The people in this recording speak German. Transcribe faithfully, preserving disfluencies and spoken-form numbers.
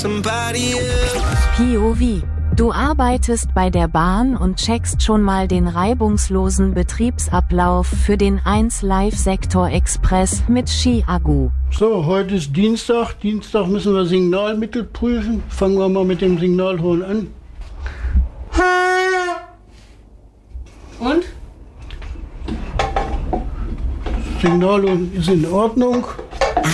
P O V. Du arbeitest bei der Bahn und checkst schon mal den reibungslosen Betriebsablauf für den eins Live Sektor Express mit Ski-Agu. So, heute ist Dienstag. Dienstag müssen wir Signalmittel prüfen. Fangen wir mal mit dem Signalhorn an. Und? Signalhorn ist in Ordnung.